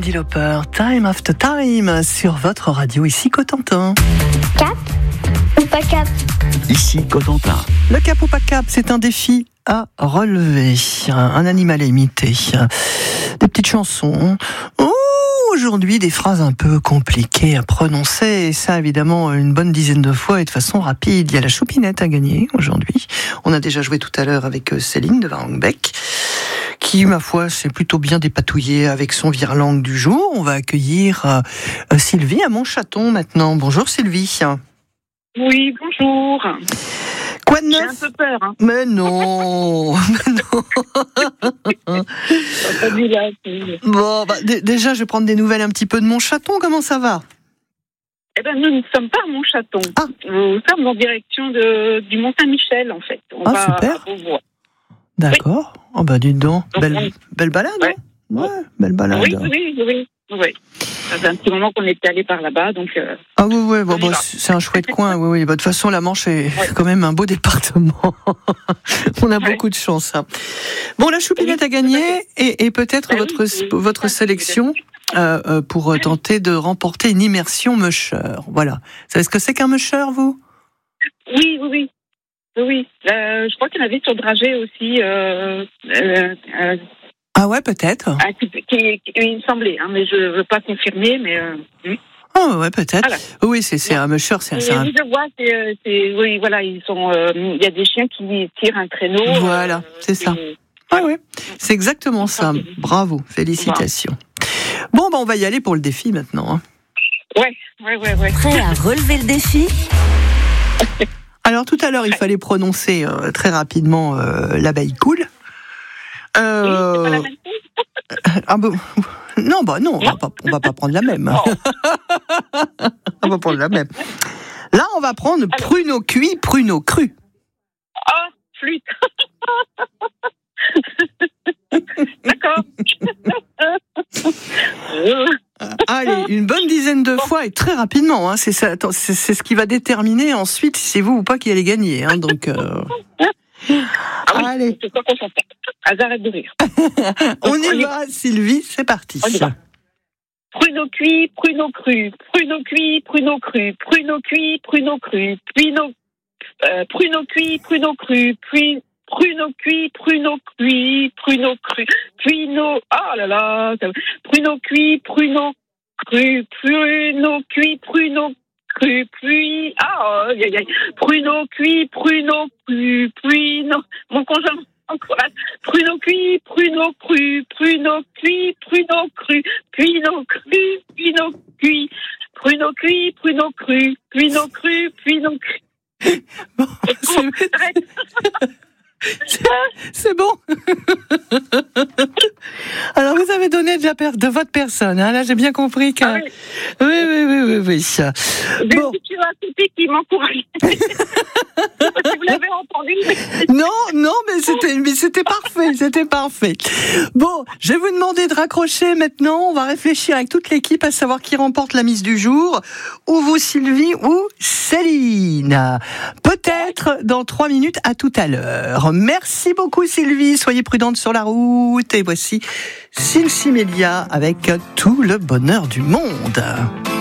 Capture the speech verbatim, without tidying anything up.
Cyndi Lauper, Time After Time, sur votre radio, ici Cotentin. Cap ou pas cap? Ici Cotentin. Le cap ou pas cap, c'est un défi à relever. Un animal à imiter. Des petites chansons. Oh, aujourd'hui, des phrases un peu compliquées à prononcer. Et ça, évidemment, une bonne dizaine de fois et de façon rapide. Il y a la choupinette à gagner aujourd'hui. On a déjà joué tout à l'heure avec Céline de Warengbeck, qui, ma foi, s'est plutôt bien dépatouillée avec son virelangue du jour. On va accueillir euh, Sylvie à Montchaton maintenant. Bonjour Sylvie. Oui, bonjour. Quoi de neuf? J'ai un peu peur. Hein. Mais non, mais non. Bon, bah, d- déjà, je vais prendre des nouvelles un petit peu de Montchaton. Comment ça va? Eh ben, nous ne sommes pas à Montchaton. Ah. Nous sommes en direction de, du Mont-Saint-Michel, en fait. On Ah, va super. à Beauvoir. D'accord. Oui. Oh bah dites donc, Donc, belle, on... belle balade, ouais. hein? Ouais, belle balade. Oui, oui, oui, oui. Ça fait un petit moment qu'on était allé par là-bas, donc... Euh... Ah oui, oui, bon, bon, c'est un chouette coin, oui, oui. Bah, de toute façon, la Manche est ouais. quand même un beau département. On a ouais. beaucoup de chance. Hein. Bon, la choupinette oui, a gagné, et, et peut-être bah, votre, oui, oui. votre sélection euh, euh, pour oui. tenter de remporter une immersion musher. Voilà. Vous savez ce que c'est qu'un musher, vous? Oui, oui, oui. Oui, euh, je crois qu'il y en avait sur Dragé aussi. Euh, euh, euh, ah ouais, peut-être. Ah, qui, qui, qui, il me semblait, hein, mais je ne veux pas confirmer, mais... Euh, ah ouais, peut-être. Voilà. Oui, c'est, c'est ouais. un musher. C'est, c'est un... Oui, je vois, c'est, c'est, oui, voilà, ils sont... Il euh, y a des chiens qui tirent un traîneau. Voilà, euh, c'est ça. Et... Ah ouais, c'est exactement ça. Bravo, félicitations. Bon, ben on va y aller pour le défi maintenant. Hein. Ouais, ouais, ouais, ouais. Prêt à relever le défi? Alors tout à l'heure, il fallait prononcer euh, très rapidement euh, l'abeille cool. Euh... Oui, c'est pas la même chose. Ah bon, non, bah non, non. On va pas, on va pas prendre la même. Hein. Oh. On va prendre la même. Là, on va prendre Alors. pruneau cuit, pruneau cru. Ah, oh, flûte. D'accord. Allez, une bonne dizaine de fois et très rapidement. Hein, c'est, ça, c'est, c'est ce qui va déterminer ensuite si c'est vous ou pas qui allez gagner. Hein, donc, euh... ah oui, allez. C'est quoi qu'on s'entend. Arrête de rire. On y on va, y... Sylvie, c'est parti. On y va. Pruneau cuit, pruneau cru, pruneau cuit, pruneau cru, pruneau cuit, pruneau cru, pruneau, euh, pruneau cuit, pruneau cru, puis pruneau cuit, pruneau cuit, pruneau cru, pruneau, ah là là, pruneau cuit, pruneau cru, pruneau cuit, pruneau cru, puis, ah, aïe aïe aïe, pruneau cuit, pruneau cru, pruneau, mon conjoint, pruneau cuit, pruneau cru, pruneau cuit, pruneau cru, pruneau cru, pruneau cuit, pruneau cuit, pruneau cru, pruneau cru, pruneau cru. Bon, c'est... C'est, c'est bon. Alors vous avez donné de, la per- de votre personne. Hein, là j'ai bien compris que. Ah oui. Oui oui oui oui oui. J'ai bon. Tu as un petit qui m'encourage. Vous l'avez entendu. Non non mais c'était mais c'était parfait c'était parfait. Bon je vais vous demander de raccrocher maintenant. On va réfléchir avec toute l'équipe à savoir qui remporte la mise du jour. Ou vous Sylvie ou Céline. Peut-être dans trois minutes. À tout à l'heure. Merci beaucoup Sylvie, soyez prudente sur la route. Et voici Silsimélia avec Tout le bonheur du monde.